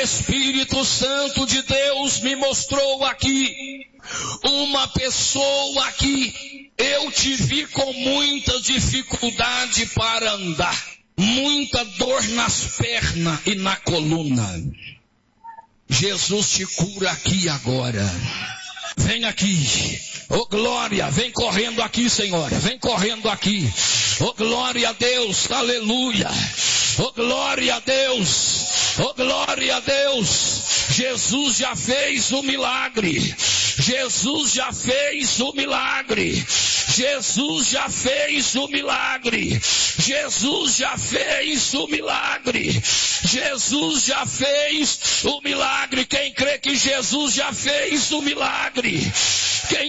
Espírito Santo de Deus me mostrou aqui uma pessoa que eu te vi com muita dificuldade para andar, muita dor nas pernas e na coluna. Jesus te cura aqui agora. Vem aqui. Oh glória, vem correndo aqui, Senhora. Vem correndo aqui. Oh glória a Deus, aleluia. Oh glória a Deus. Oh glória a Deus. Jesus já fez o milagre. Jesus já fez o milagre. Jesus já fez o milagre. Jesus já fez o milagre. Jesus já fez o milagre. Quem crê que Jesus já fez o milagre?